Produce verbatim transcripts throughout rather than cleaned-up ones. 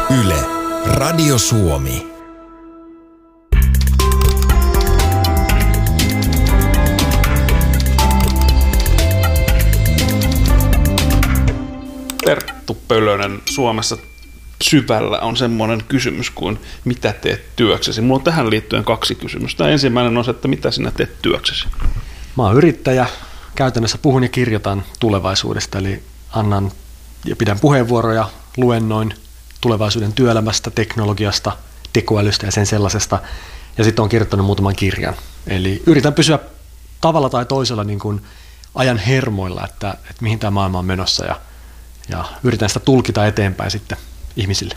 Yle, Radio Suomi. Perttu Pölönen, Suomessa syvällä on semmoinen kysymys kuin mitä teet työksesi. Mulla on tähän liittyen kaksi kysymystä. Ensimmäinen on se, että mitä sinä teet työksesi? Mä oon yrittäjä. Käytännössä puhun ja kirjoitan tulevaisuudesta, eli annan ja pidän puheenvuoroja, luennoin tulevaisuuden työelämästä, teknologiasta, tekoälystä ja sen sellaisesta. Ja sitten olen kirjoittanut muutaman kirjan. Eli yritän pysyä tavalla tai toisella niin kuin ajan hermoilla, että, että mihin tämä maailma on menossa ja, ja yritän sitä tulkita eteenpäin sitten ihmisille.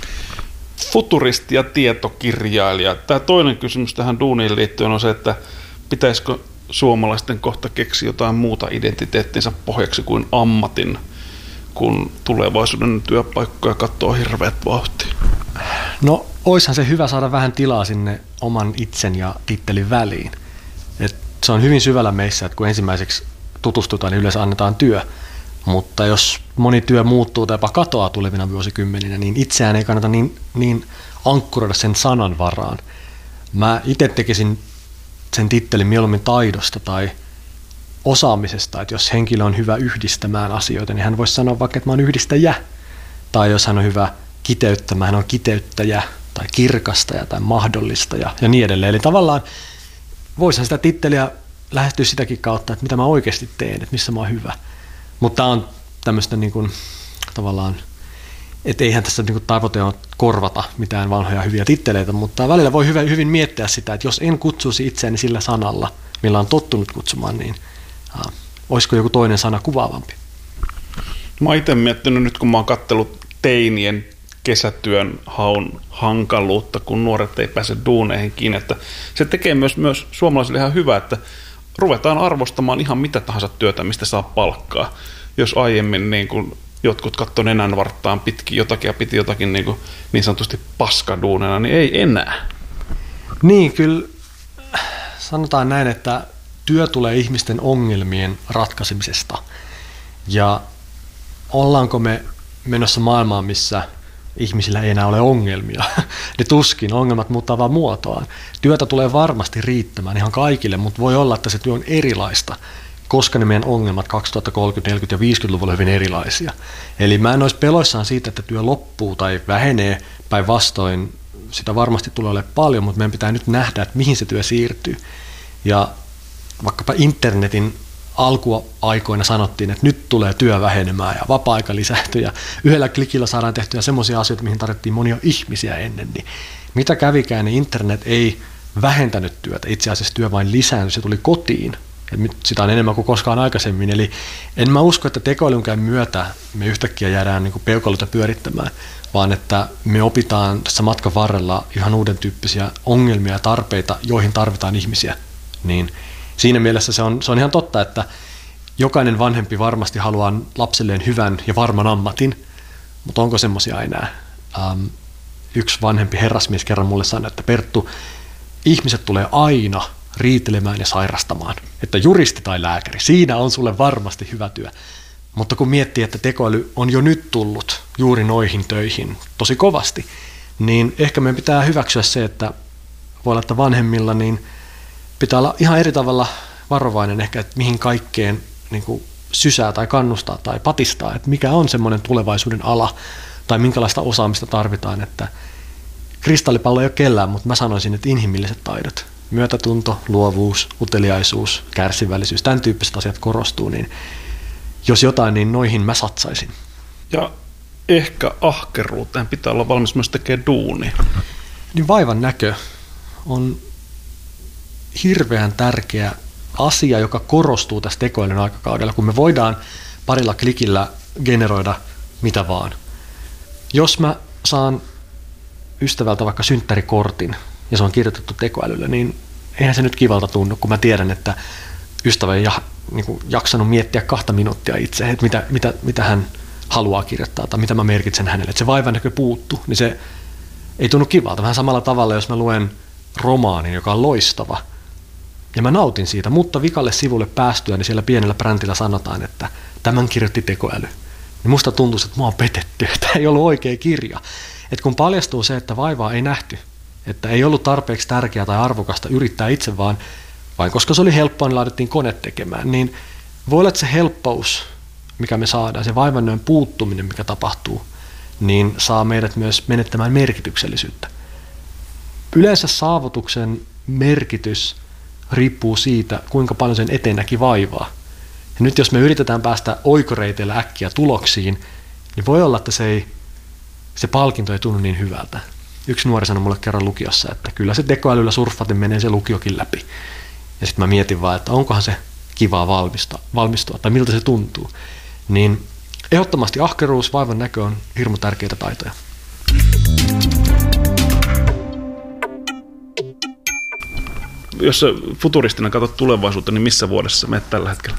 Futuristi ja tietokirjailija. Tämä toinen kysymys tähän duuniin liittyen on se, että pitäisikö suomalaisten kohta keksiä jotain muuta identiteettinsä pohjaksi kuin ammatin, kun tulevaisuuden työpaikkoja katsoo hirveät vauhtia? No, oishan se hyvä saada vähän tilaa sinne oman itsen ja tittelin väliin. Et se on hyvin syvällä meissä, että kun ensimmäiseksi tutustutaan, niin yleensä annetaan työ. Mutta jos moni työ muuttuu tai jopa katoaa tulevina vuosikymmeninä, niin itseään ei kannata niin, niin ankkuroida sen sanan varaan. Mä itse tekisin sen tittelin mieluummin taidosta tai osaamisesta, että jos henkilö on hyvä yhdistämään asioita, niin hän voisi sanoa vaikka, että mä oon yhdistäjä. Tai jos hän on hyvä kiteyttämään, hän on kiteyttäjä tai kirkastaja tai mahdollistaja ja niin edelleen. Eli tavallaan voisihan sitä titteliä lähestyä sitäkin kautta, että mitä mä oikeasti teen, että missä mä oon hyvä. Mutta tämä on tämmöistä niin kuin, tavallaan, että eihän tässä niin kuin tavoite ole korvata mitään vanhoja hyviä titteleitä, mutta välillä voi hyvin, hyvin miettiä sitä, että jos en kutsuisi itseäni sillä sanalla, millä on tottunut kutsumaan, niin äh, olisiko joku toinen sana kuvaavampi? Mä oon itse miettinyt nyt, kun mä oon katsellut teinien kesätyön haun hankaluutta, kun nuoret ei pääse duuneihin kiinni, että se tekee myös, myös suomalaisille ihan hyvä, että ruvetaan arvostamaan ihan mitä tahansa työtä, mistä saa palkkaa. Jos aiemmin niin kuin jotkut katsoi nenän varttaan pitkin jotakin ja piti jotakin niin, kuin niin sanotusti paskaduunena, niin ei enää. Niin, kyllä sanotaan näin, että työ tulee ihmisten ongelmien ratkaisemisesta. Ja ollaanko me menossa maailmaan, missä ihmisillä ei enää ole ongelmia. Ne tuskin, ongelmat muuttaa vaan muotoaan. Työtä tulee varmasti riittämään ihan kaikille, mutta voi olla, että se työ on erilaista, koska ne meidän ongelmat kaksituhattakolmekymmentä-, neljäkymmentä- ja viisikymmentäluvulla on hyvin erilaisia. Eli mä en olisi peloissaan siitä, että työ loppuu tai vähenee, päinvastoin sitä varmasti tulee olemaan paljon, mutta meidän pitää nyt nähdä, että mihin se työ siirtyy. Ja vaikkapa internetin alkuaikoina sanottiin, että nyt tulee työ vähenemään ja vapaa-aika lisääntyy ja yhdellä klikillä saadaan tehtyä semmoisia asioita, mihin tarvittiin monia ihmisiä ennen. Niin mitä kävikään, niin internet ei vähentänyt työtä. Itse asiassa työ vain lisääntyi, se tuli kotiin. Ja nyt sitä on enemmän kuin koskaan aikaisemmin. Eli en mä usko, että tekoälyn myötä me yhtäkkiä jäädään niin kuin peukaloita pyörittämään, vaan että me opitaan tässä matkan varrella ihan uuden tyyppisiä ongelmia ja tarpeita, joihin tarvitaan ihmisiä. Niin siinä mielessä se on, se on ihan totta, että jokainen vanhempi varmasti haluaa lapselleen hyvän ja varman ammatin, mutta onko semmoisia enää? Ähm, yksi vanhempi herrasmies kerran mulle sanoi, että Perttu, ihmiset tulee aina riitelemään ja sairastamaan, että juristi tai lääkäri, siinä on sulle varmasti hyvä työ. Mutta kun miettii, että tekoäly on jo nyt tullut juuri noihin töihin tosi kovasti, niin ehkä meidän pitää hyväksyä se, että voi olla, että vanhemmilla niin pitää olla ihan eri tavalla varovainen ehkä, että mihin kaikkeen niin kuin sysää tai kannustaa tai patistaa, että mikä on semmoinen tulevaisuuden ala tai minkälaista osaamista tarvitaan, että kristallipallo ei ole kellään, mutta mä sanoisin, että inhimilliset taidot, myötätunto, luovuus, uteliaisuus, kärsivällisyys, tämän tyyppiset asiat korostuu, niin jos jotain, niin noihin mä satsaisin. Ja ehkä ahkeruuteen pitää olla valmis myös tekemään duunia. Niin vaivan näkö on hirveän tärkeä asia, joka korostuu tässä tekoälyn aikakaudella, kun me voidaan parilla klikillä generoida mitä vaan. Jos mä saan ystävältä vaikka synttärikortin ja se on kirjoitettu tekoälyllä, niin eihän se nyt kivalta tunnu, kun mä tiedän, että ystävä ei ja, niin kuin, jaksanut miettiä kahta minuuttia itse, että mitä, mitä, mitä hän haluaa kirjoittaa tai mitä mä merkitsen hänelle. Että se vaivan näkö puuttuu, niin se ei tunnu kivalta. Vähän samalla tavalla, jos mä luen romaanin, joka on loistava, ja mä nautin siitä, mutta vikalle sivulle päästyä, niin siellä pienellä brändillä sanotaan, että tämän kirjoitti tekoäly. Niin musta tuntuu, että mua on petetty, että ei ollut oikea kirja. että kun paljastuu se, että vaivaa ei nähty, että ei ollut tarpeeksi tärkeää tai arvokasta yrittää itse vaan, vain koska se oli helppoa, niin laitettiin kone tekemään, niin voi olla, että se helppous, mikä me saadaan, se vaivannäön puuttuminen, mikä tapahtuu, niin saa meidät myös menettämään merkityksellisyyttä. Yleensä saavutuksen merkitys riippuu siitä, kuinka paljon sen eteen näki vaivaa. Ja nyt jos me yritetään päästä oikoreiteillä äkkiä tuloksiin, niin voi olla, että se, ei, se palkinto ei tunnu niin hyvältä. Yksi nuori sanoi mulle kerran lukiossa, että kyllä se tekoälyllä surffaten menee se lukiokin läpi. Ja sitten mä mietin vaan, että onkohan se kivaa valmistua, valmistua tai miltä se tuntuu. Niin ehdottomasti ahkeruus, vaivan näkö on hirmu tärkeitä taitoja. Jos futuristina katsot tulevaisuutta, niin missä vuodessa menet tällä hetkellä?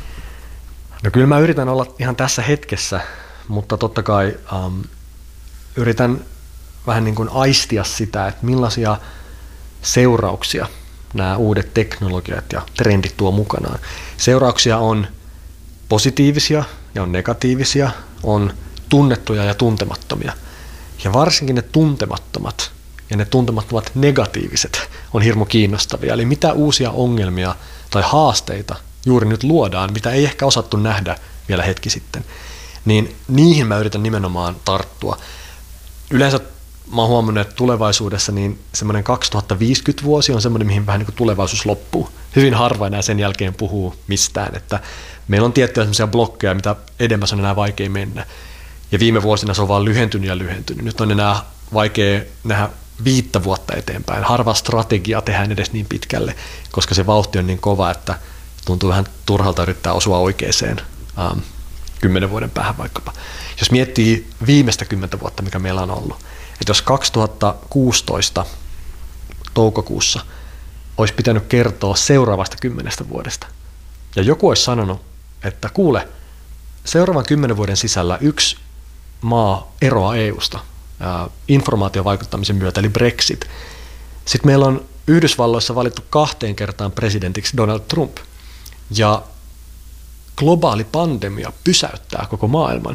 No kyllä mä yritän olla ihan tässä hetkessä, mutta totta kai um, yritän vähän niin kuin aistia sitä, että millaisia seurauksia nämä uudet teknologiat ja trendit tuo mukanaan. Seurauksia on positiivisia ja on negatiivisia, on tunnettuja ja tuntemattomia. Ja varsinkin ne tuntemattomat ja ne tuntemattomat negatiiviset on hirmu kiinnostavia. Eli mitä uusia ongelmia tai haasteita juuri nyt luodaan, mitä ei ehkä osattu nähdä vielä hetki sitten, niin niihin mä yritän nimenomaan tarttua. Yleensä mä oon huomannut, että tulevaisuudessa niin semmoinen kaksituhattaviisikymmentä vuosi on semmoinen, mihin vähän niin kuin tulevaisuus loppuu. Hyvin harva enää sen jälkeen puhuu mistään, että meillä on tiettyjä semmoisia blokkeja, mitä edemmäs on enää vaikea mennä. Ja viime vuosina se on vaan lyhentynyt ja lyhentynyt. Nyt on enää vaikea nähdä viittä vuotta eteenpäin. Harva strategia tehdään edes niin pitkälle, koska se vauhti on niin kova, että tuntuu vähän turhalta yrittää osua oikeeseen ähm, kymmenen vuoden päähän vaikkapa. Jos miettii viimeistä kymmentä vuotta, mikä meillä on ollut, että jos kaksituhattakuusitoista toukokuussa olisi pitänyt kertoa seuraavasta kymmenestä vuodesta, ja joku olisi sanonut, että kuule, seuraavan kymmenen vuoden sisällä yksi maa eroaa E U:sta ää, informaatiovaikuttamisen myötä, eli Brexit. Sitten meillä on Yhdysvalloissa valittu kahteen kertaan presidentiksi Donald Trump, ja globaali pandemia pysäyttää koko maailman,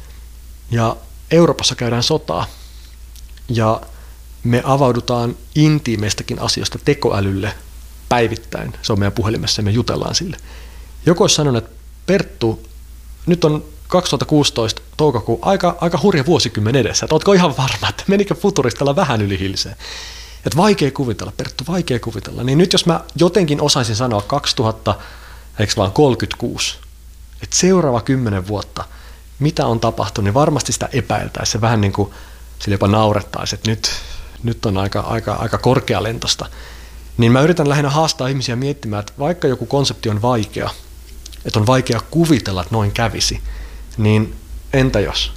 ja Euroopassa käydään sotaa, ja me avaudutaan intiimeistäkin asioista tekoälylle päivittäin. Se on meidän puhelimessa ja me jutellaan sille. Joku olisi sanonut, että Perttu, nyt on kaksituhattakuusitoista toukokuun aika, aika hurja vuosikymmen edessä. Että ootko ihan varma, että menikö futuristalla vähän yli hilseen? Että vaikea kuvitella, Perttu, vaikea kuvitella. Niin nyt jos mä jotenkin osaisin sanoa kaksituhatta, eikö vaan kolmekymmentäkuusi, että seuraava kymmenen vuotta, mitä on tapahtunut, niin varmasti sitä epäiltäisiin. Se vähän niin kuin sille jopa naurettaisiin, että nyt, nyt on aika, aika, aika korkealentosta. Niin mä yritän lähinnä haastaa ihmisiä miettimään, että vaikka joku konsepti on vaikea, että on vaikea kuvitella, että noin kävisi, niin entä jos?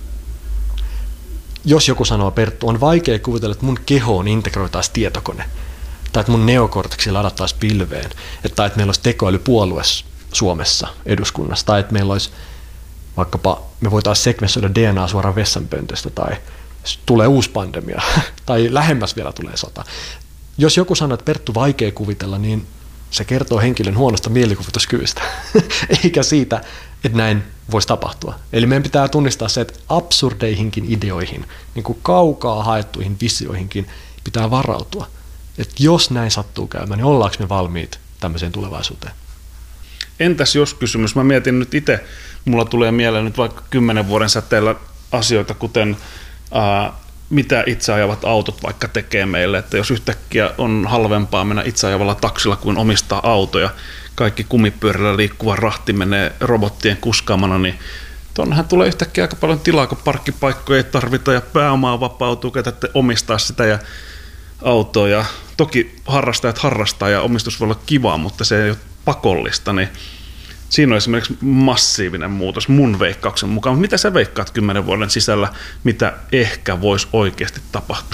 Jos joku sanoo, Perttu, on vaikea kuvitella, että mun kehoon integroitaisiin tietokone, tai että mun neokorteksi ladattaisiin pilveen, tai että meillä olisi tekoälypuolue Suomessa eduskunnassa, tai että meillä olisi vaikkapa, me voitaisiin sekvensoida D N A suoraan vessanpöntöstä, tai tulee uusi pandemia, tai lähemmäs vielä tulee sota. Jos joku sanoo, että Perttu, vaikea kuvitella, niin se kertoo henkilön huonosta mielikuvituskyvystä, eikä siitä, että näin voisi tapahtua. Eli meidän pitää tunnistaa se, että absurdeihinkin ideoihin, niin kuin kaukaa haettuihin visioihinkin pitää varautua. Että jos näin sattuu käymään, niin ollaanko me valmiit tämmöiseen tulevaisuuteen? Entäs jos kysymys? Mä mietin nyt itse, mulla tulee mieleen nyt vaikka kymmenen vuoden säteellä asioita, kuten ää, mitä itse ajavat autot vaikka tekee meille, että jos yhtäkkiä on halvempaa mennä itse ajavalla taksilla kuin omistaa autoja, kaikki kumipyörällä liikkuva rahti menee robottien kuskaamana, niin tuonnehan tulee yhtäkkiä aika paljon tilaa, kun parkkipaikkoja ei tarvita ja pääomaa vapautuu, ketä omistaa sitä ja autoa. Ja toki harrastajat harrastaa ja omistus voi olla kivaa, mutta se ei ole pakollista, niin siinä on esimerkiksi massiivinen muutos mun veikkauksen mukaan. Mitä sä veikkaat kymmenen vuoden sisällä, mitä ehkä voisi oikeasti tapahtua?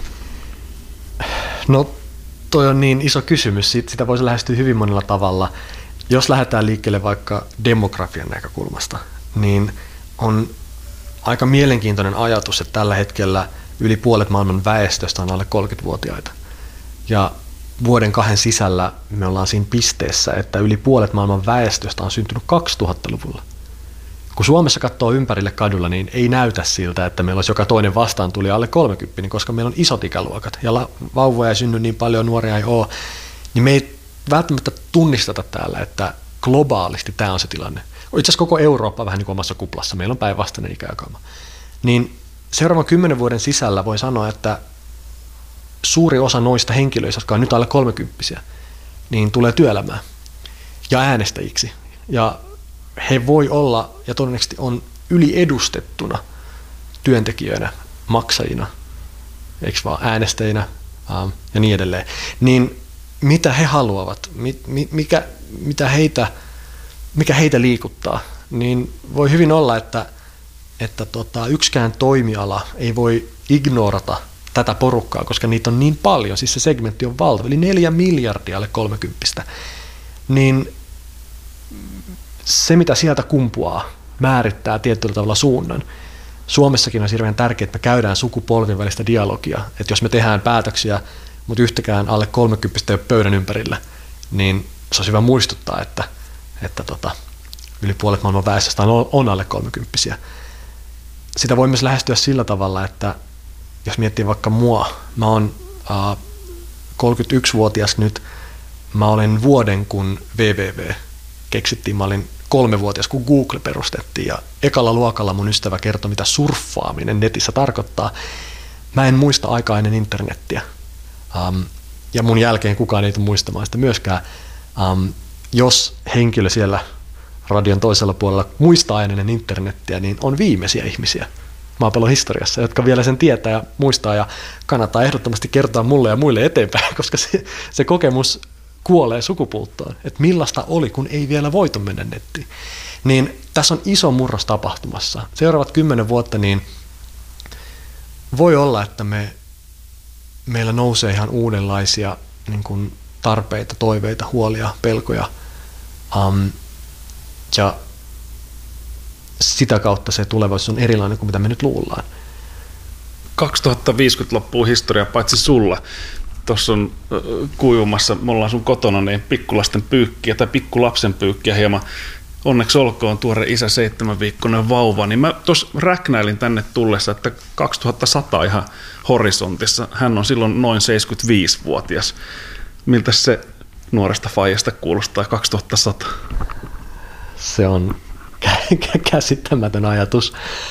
No toi on niin iso kysymys, sitä voisi lähestyä hyvin monella tavalla. Jos lähdetään liikkeelle vaikka demografian näkökulmasta, niin on aika mielenkiintoinen ajatus, että tällä hetkellä yli puolet maailman väestöstä on alle kolmekymmentävuotiaita. Ja vuoden kahden sisällä me ollaan siinä pisteessä, että yli puolet maailman väestöstä on syntynyt kaksituhattaluvulla. Kun Suomessa katsoo ympärille kadulla, niin ei näytä siltä, että meillä olisi joka toinen vastaan tuli alle kolmekymppinen, koska meillä on isot ikäluokat ja vauvoja ei synny niin paljon, nuoria ei ole, niin me ei välttämättä tunnisteta täällä, että globaalisti tämä on se tilanne. Itse asiassa koko Eurooppa vähän niin kuin omassa kuplassa, meillä on päinvastainen ikäjakauma. Niin seuraavan kymmenen vuoden sisällä voi sanoa, että suuri osa noista henkilöistä, jotka on nyt alle kolmekymppisiä, niin tulee työelämään ja äänestäjiksi. Ja he voi olla ja todennäköisesti on yliedustettuna työntekijöinä, maksajina, eikö vaan äänestäjinä ähm, ja niin edelleen. Niin mitä he haluavat, mikä, mitä heitä, mikä heitä liikuttaa, niin voi hyvin olla, että, että tota, yksikään toimiala ei voi ignorata tätä porukkaa, koska niitä on niin paljon, siis se segmentti on valtava, eli neljä miljardia alle kolmekymppistä, niin se, mitä sieltä kumpuaa, määrittää tietyllä tavalla suunnan. Suomessakin on hirveän tärkeää, että me käydään sukupolvien välistä dialogia, että jos me tehdään päätöksiä, mutta yhtäkään alle kolmekymppistä ei ole pöydän ympärillä, niin se on hyvä muistuttaa, että, että tota, yli puolet maailman väestöstä on, on alle kolmekymppisiä. Sitä voi myös lähestyä sillä tavalla, että jos miettii vaikka mua, mä oon äh, kolmekymmentäyksivuotias nyt, mä olen vuoden kun W W W keksittiin, mä olin kolmevuotias kun Google perustettiin ja ekalla luokalla mun ystävä kertoi, mitä surffaaminen netissä tarkoittaa. Mä en muista aikaa ennen internettiä. Um, ja mun jälkeen kukaan ei tule muistamaan sitä myöskään. Um, jos henkilö siellä radion toisella puolella muistaa ennen internettiä, niin on viimeisiä ihmisiä maapallon historiassa, jotka vielä sen tietää ja muistaa, ja kannattaa ehdottomasti kertoa mulle ja muille eteenpäin, koska se, se kokemus kuolee sukupuuttoon, että millaista oli, kun ei vielä voitu mennä nettiin. Niin tässä on iso murros tapahtumassa. Seuraavat kymmenen vuotta, niin voi olla, että me meillä nousee ihan uudenlaisia niin kuin tarpeita, toiveita, huolia, pelkoja. Um, ja sitä kautta se tulevaisuus on erilainen kuin mitä me nyt luullaan. kaksituhattaviisikymmentä loppuu historia paitsi sulla. Tuossa on kuivumassa, me ollaan sun kotona, niin pikkulasten pyykkiä tai pikkulapsen pyykkiä hieman. Onneksi olkoon tuore isä seitsemänviikkoinen vauva, niin mä tuossa räknäilin tänne tullessa, että kaksituhattasata ihan horisontissa. Hän on silloin noin seitsemänkymmentäviisivuotias. Miltä se nuoresta faijasta kuulostaa kaksituhattasata? Se on käsittämätön ajatus.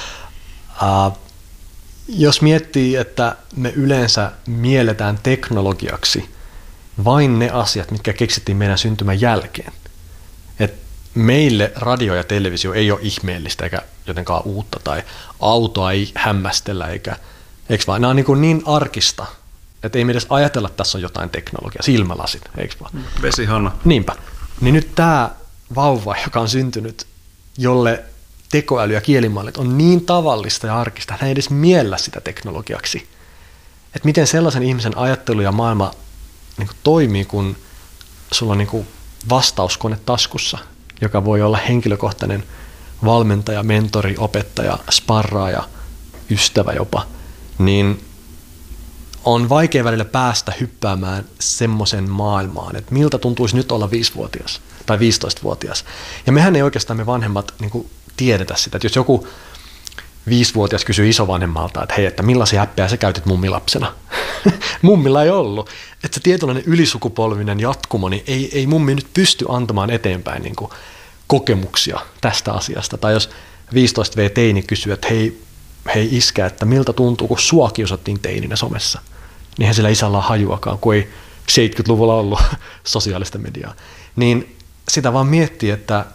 Uh, jos miettii, että me yleensä mielletään teknologiaksi vain ne asiat, mitkä keksittiin meidän syntymän jälkeen. Et meille radio ja televisio ei ole ihmeellistä eikä jotenkaan uutta, tai autoa ei hämmästellä, eikä, eikö vaan? Nämä on niin, niin arkista, että ei me edes ajatella, että tässä on jotain teknologiaa, silmälasit, eikö vaan? Vesihanna. Niinpä. Niin nyt tämä vauva, joka on syntynyt, jolle tekoäly ja kielimallit on niin tavallista ja arkista, että hän ei edes miellä sitä teknologiaksi. Että miten sellaisen ihmisen ajattelu ja maailma niin kuin toimii, kun sulla on niin kuin vastauskone taskussa, joka voi olla henkilökohtainen valmentaja, mentori, opettaja, sparraaja, ystävä jopa, niin on vaikea välillä päästä hyppäämään semmoisen maailmaan, että miltä tuntuisi nyt olla viisivuotias tai viisitoistavuotias. Ja mehän ei oikeastaan me vanhemmat niin kuin tiedetä sitä, että jos joku viisivuotias kysyy isovanhemmalta, että hei, että millaisia appeja sä käytit mummilapsena? Mummilla ei ollut. Että se tietynlainen ylisukupolvinen jatkumo, niin ei, ei mummi nyt pysty antamaan eteenpäin niin kuin kokemuksia tästä asiasta. Tai jos viisitoista vuotias teini kysyy, että hei, hei iskä, että miltä tuntuu, kun sua kiusattiin teininä somessa, niin eihän sillä isällä ole hajuakaan, kun ei seitsemänkymmentäluvulla ollut sosiaalista mediaa. Niin sitä vaan miettii, että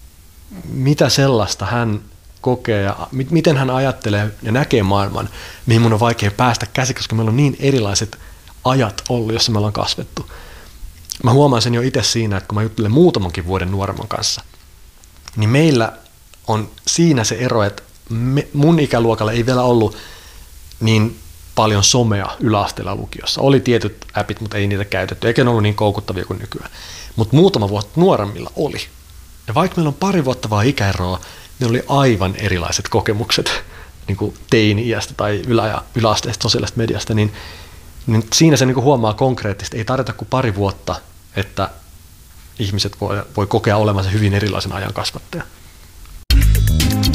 mitä sellaista hän kokee ja miten hän ajattelee ja näkee maailman, mihin mun on vaikea päästä käsi, koska meillä on niin erilaiset ajat ollut, jossa me ollaan kasvettu. Mä huomaan sen jo itse siinä, että kun mä juttelen muutamankin vuoden nuoremman kanssa, niin meillä on siinä se ero, että me, mun ikäluokalla ei vielä ollut niin paljon somea yläasteella lukiossa. Oli tietyt appit, mutta ei niitä käytetty, eikä ne ollut niin koukuttavia kuin nykyään. Mutta muutama vuotta nuoremmilla oli. Ja vaikka meillä on pari vuotta vaan ikäeroa, ne oli aivan erilaiset kokemukset niin kuin teini-iästä tai ylä- ja yläasteesta sosiaalisesta mediasta, niin, niin siinä se niin kuin huomaa konkreettisesti, ei tarvita kuin pari vuotta, että ihmiset voi, voi kokea olevansa hyvin erilaisen ajan kasvattaja.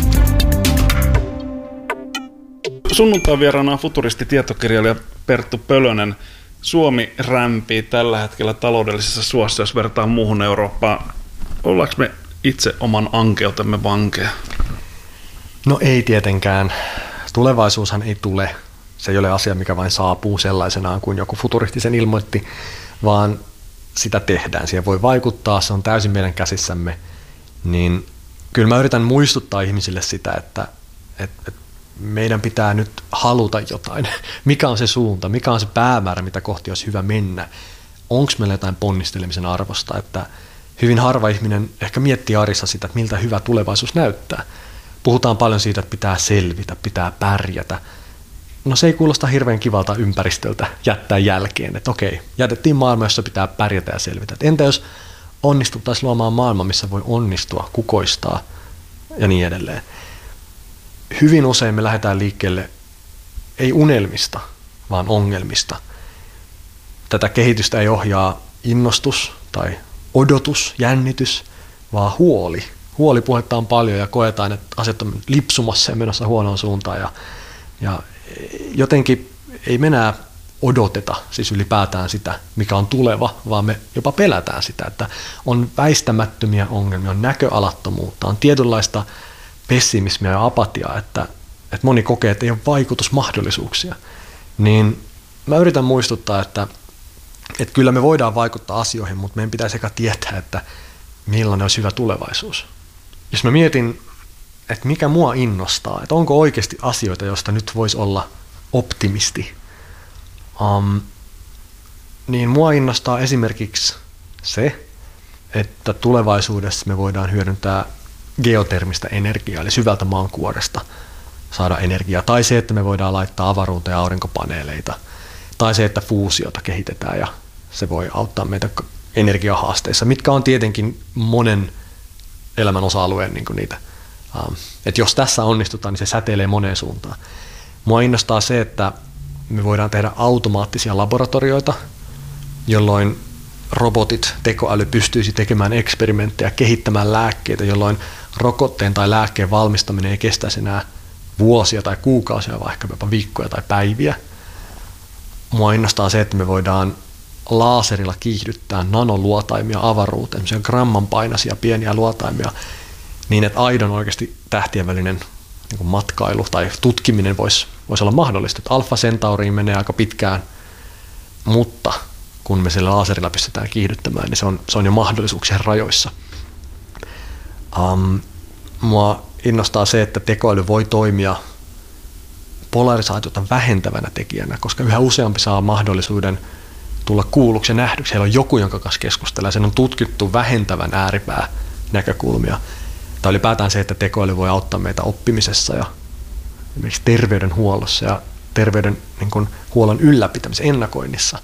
Sunnuntain vieraana on futuristitietokirjailija Perttu Pölönen. Suomi rämpii tällä hetkellä taloudellisessa suossa, jos vertaa muuhun Eurooppaan. Ollaanko me itse oman ankeutemme vankeja? No ei tietenkään. Tulevaisuushan ei tule. Se ei ole asia, mikä vain saapuu sellaisenaan kuin joku futuristi sen ilmoitti, vaan sitä tehdään. Siihen voi vaikuttaa, se on täysin meidän käsissämme. Niin kyllä mä yritän muistuttaa ihmisille sitä, että, että, että meidän pitää nyt haluta jotain. Mikä on se suunta, mikä on se päämäärä, mitä kohti olisi hyvä mennä. Onko meillä jotain ponnistelemisen arvosta, että hyvin harva ihminen ehkä miettii arjessa sitä, että miltä hyvä tulevaisuus näyttää. Puhutaan paljon siitä, että pitää selvitä, pitää pärjätä. No se ei kuulosta hirveän kivalta ympäristöltä jättää jälkeen, että okei, jätettiin maailma, jossa pitää pärjätä ja selvitä. Et entä jos onnistuttaisiin luomaan maailma, missä voi onnistua, kukoistaa ja niin edelleen. Hyvin usein me lähdetään liikkeelle ei unelmista, vaan ongelmista. Tätä kehitystä ei ohjaa innostus tai odotus, jännitys, vaan huoli. Huolipuhetta on paljon ja koetaan, että asiat on lipsumassa ja menossa huonoon suuntaan. Ja, ja jotenkin ei me enää odoteta siis ylipäätään sitä, mikä on tuleva, vaan me jopa pelätään sitä, että on väistämättömiä ongelmia, on näköalattomuutta, on tietynlaista pessimismiä ja apatiaa, että, että moni kokee, että ei ole vaikutusmahdollisuuksia. Niin mä yritän muistuttaa, että, että kyllä me voidaan vaikuttaa asioihin, mutta meidän pitää sekä tietää, että millainen olisi hyvä tulevaisuus. Jos mä mietin, että mikä mua innostaa, että onko oikeasti asioita, joista nyt voisi olla optimisti, um, niin mua innostaa esimerkiksi se, että tulevaisuudessa me voidaan hyödyntää geotermistä energiaa, eli syvältä maankuoresta saada energiaa, tai se, että me voidaan laittaa avaruuteen ja aurinkopaneeleita, tai se, että fuusiota kehitetään ja se voi auttaa meitä energiahaasteissa, mitkä on tietenkin monen elämän osa-alueen niin kuin niitä. Um, että jos tässä onnistutaan, niin se säteilee moneen suuntaan. Mua innostaa se, että me voidaan tehdä automaattisia laboratorioita, jolloin robotit, tekoäly pystyisi tekemään eksperimenttejä, kehittämään lääkkeitä, jolloin rokotteen tai lääkkeen valmistaminen ei kestäisi enää vuosia tai kuukausia, vaan ehkä jopa viikkoja tai päiviä. Mua innostaa se, että me voidaan laaserilla kiihdyttää nanoluotaimia avaruuteen, semmoisia gramman painaisia pieniä luotaimia, niin että aidon oikeasti tähtien välinen niin kuin matkailu tai tutkiminen voisi, voisi olla mahdollista. Että Alpha Centauriin menee aika pitkään, mutta kun me sillä laaserilla pystytään kiihdyttämään, niin se on, se on jo mahdollisuuksien rajoissa. Um, mua innostaa se, että tekoäly voi toimia polarisaatiota vähentävänä tekijänä, koska yhä useampi saa mahdollisuuden tulla kuulluksi ja nähdyksi. Heillä on joku, jonka kanssa keskustellaan. Sen on tutkittu vähentävän ääripää näkökulmia. Tai ylipäätään se, että tekoäly voi auttaa meitä oppimisessa ja esimerkiksi terveydenhuollossa ja terveydenhuollon ylläpitämisessä, ennakoinnissa.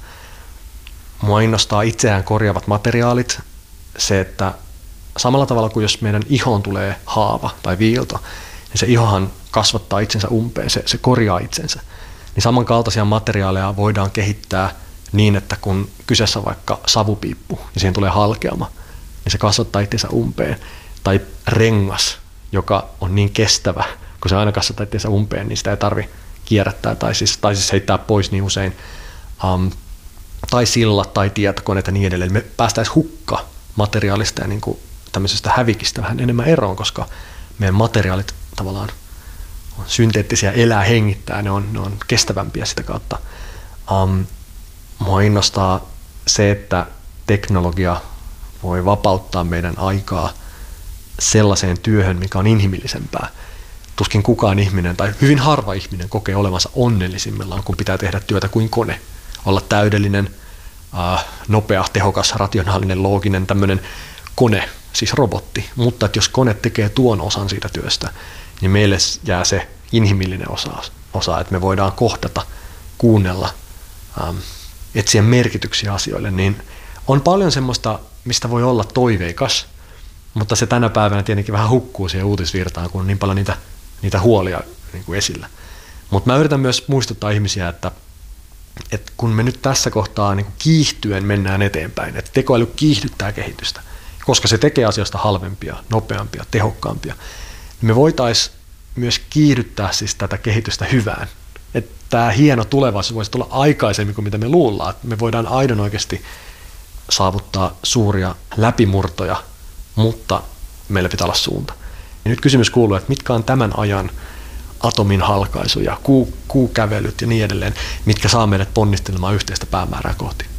Mua innostaa itseään korjaavat materiaalit. Se, että samalla tavalla kuin jos meidän ihoon tulee haava tai viilto, niin se ihohan kasvattaa itsensä umpeen, se, se korjaa itsensä. Niin samankaltaisia materiaaleja voidaan kehittää niin, että kun kyseessä on vaikka savupiippu ja siihen tulee halkeama, niin se kasvattaa itsensä umpeen. Tai rengas, joka on niin kestävä, kun se aina kasvattaa itsensä umpeen, niin sitä ei tarvitse kierrättää tai siis, tai siis heittää pois niin usein. Um, tai sillat tai tietokoneet ja niin edelleen. Me päästäisiin hukka materiaalista ja niin kuin tämmöisestä hävikistä vähän enemmän eroon, koska meidän materiaalit tavallaan on synteettisiä, elää, hengittää, ne on, ne on kestävämpiä sitä kautta. Um, mua innostaa se, että teknologia voi vapauttaa meidän aikaa sellaiseen työhön, mikä on inhimillisempää. Tuskin kukaan ihminen tai hyvin harva ihminen kokee olevansa onnellisimmillaan, kun pitää tehdä työtä kuin kone. Olla täydellinen, äh, nopea, tehokas, rationaalinen, looginen tämmöinen kone, siis robotti. Mutta että jos kone tekee tuon osan siitä työstä, niin meille jää se inhimillinen osa, osa että me voidaan kohdata, kuunnella, ähm, etsiä merkityksiä asioille. Niin on paljon semmoista, mistä voi olla toiveikas, mutta se tänä päivänä tietenkin vähän hukkuu siihen uutisvirtaan, kun on niin paljon niitä, niitä huolia niin kuin esillä. Mutta mä yritän myös muistuttaa ihmisiä, että, että kun me nyt tässä kohtaa niin kuin kiihtyen mennään eteenpäin, että tekoäly kiihdyttää kehitystä, koska se tekee asioista halvempia, nopeampia, tehokkaampia, niin me voitaisiin myös kiihdyttää siis tätä kehitystä hyvään. että tämä hieno tulevaisuus voisi tulla aikaisemmin kuin mitä me luullaan. Että me voidaan aidon oikeasti saavuttaa suuria läpimurtoja, mutta meillä pitää olla suunta. Ja nyt kysymys kuuluu, että mitkä on tämän ajan atomin halkaisuja, kuu, kuukävelyt ja niin edelleen, mitkä saa meidät ponnistelemaan yhteistä päämäärää kohti.